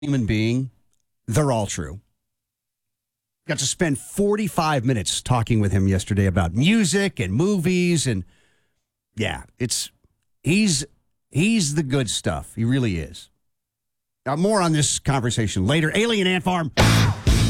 human being, they're all true. Got to spend 45 minutes talking with him yesterday about music and movies, and yeah, he's the good stuff. He really is. More on this conversation later. Alien Ant Farm.